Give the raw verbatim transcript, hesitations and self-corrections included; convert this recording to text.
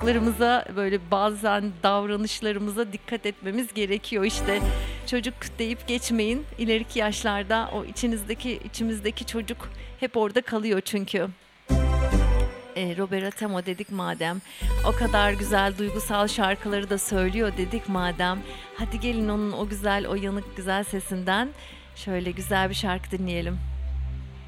çocuklarımıza böyle bazen davranışlarımıza dikkat etmemiz gerekiyor. İşte çocuk deyip geçmeyin. İleriki yaşlarda o içinizdeki içimizdeki çocuk hep orada kalıyor çünkü. E, Roberto Temo dedik madem, o kadar güzel duygusal şarkıları da söylüyor dedik madem. Hadi gelin onun o güzel, o yanık güzel sesinden şöyle güzel bir şarkı dinleyelim.